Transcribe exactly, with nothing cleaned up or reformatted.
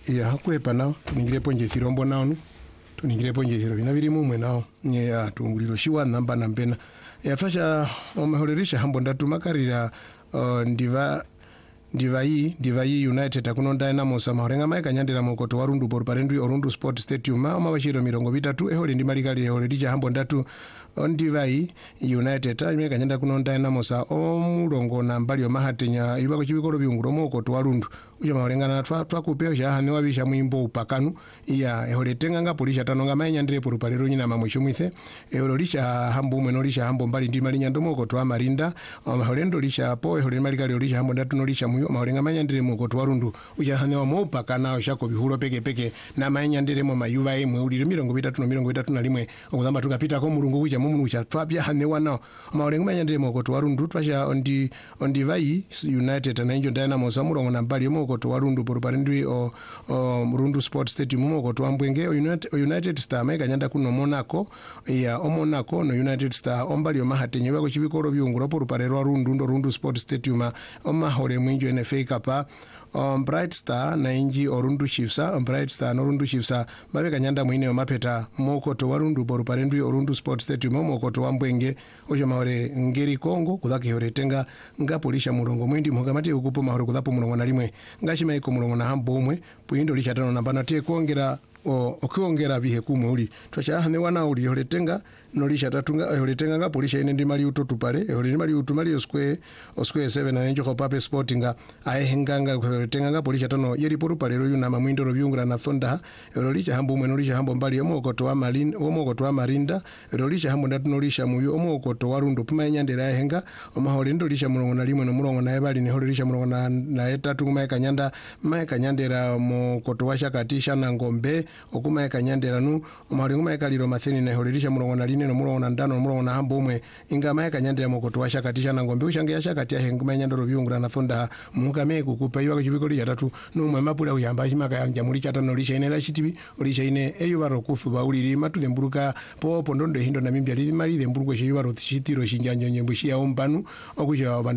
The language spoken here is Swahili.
ya kwepa nao tuningire ponje thirombo nao tuningire ponje thiro bina biri mumwe nao ya tunguliro shiwa namba nambena ya twasha omeholerisha hambo ndatu makarira uh, ndiva ndiva hii ndiva hii United akuno Dynamos amahorenga maika nyandira mokoto warundu bor parendu orundu sport stadium ma mabashiro mirongo bitatu ehole ndi malikali ehole dija hambo ndatu ndiva hii United ameka nyanda kuno Dynamos omurongo na mbali yo mahatenya ibako chibikoro byunguro mokoto warundu uja mahorenga twa twakupeo sha hane wabisha mwimbo upakanu ya ehole tenga nga polisha tanonga mayanyandire por palero nyina mamwisho mwithe ehole lisha hambo mweno lisha hambo mbali ndi malinyando mokoto amarinda amahorendo lisha po ehole malikali lisha hambo ndatu no lisha muyo mahorenga mayandire mokoto warundu uja hane wa mopakana oshako bihuro peke peke na mayanyandire mo mayuva emwe uli mirongo bitatu no mirongo bitatu na limwe okuzamba tukapita ko mulungu kuja mu munucha twabya hane wana mahorenga mayandire mokoto warundu twasha ondi ondi vai United na injo Dynamos amurongo na mbali mokoto warundu por parendwi o, o Rundu Sport Stadium mokoto ambwenge United, United Star meka nyanda kuno Monaco ya o Monaco no United Star ombali omahatenye bako chibikoro byunguro por parero Rundu ndo Rundu Sport Stadium omahore mwinjo N F A Cup um, Bright Star na inji orundu Chiefsa um, Bright Star no Rundu Chiefsa mabeka nyanda mwine omapeta mokoto warundu por parendwi orundu Sport Stadium mokoto ambwenge ojo mahore ngeri Kongo kudhaki hore tenga ngapolisha murongo mwindi mugamati ukupo mahore kudhapo murongo na limwe ngashima iko murongo na hambo umwe puindo lisha tano namba na tie kuongera okiongera bihe kumwe uli twacha hane wana uli holetenga no lisha tatunga holetenga nga polisha ine ndi mali utotu pale hole mali utumali square o square seven na njo pape sportinga aehenganga holetenga nga polisha tano yeri poru pale ro yuna mamwindo ro byungura na thonda hole lisha hambo umwe no lisha hambo mbali omokoto wa malin omokoto wa marinda hole lisha hambo ndatu no lisha muyo omokoto wa rundu puma nyandera aehenga omahole ndo lisha murongo na limwe no murongo na ebali ni hole lisha murongo na na etatu maika nyanda maika nyandera mokoto wa shakatisha na ngombe okuma ekanyandera nu omalingo mayikaliro matheni na holerisha murongo na line no murongo na ndano no murongo na hambo umwe inga mayikanyandera mokoto washakatisha na ngombe ushange yashakati ya henguma nyandoro byungura na thonda mukame kukupa yiwa kibikoli yatatu no mwe mapula uyamba shimaka yanja muri chata no lisha ine la chitibi olisha ine eyo baro kufuba uliri matu demburuka po pondo ndo hindo na mimbya lili mali demburuko shiwa ro chitiro shinjanja nyembushi ya ombanu okuja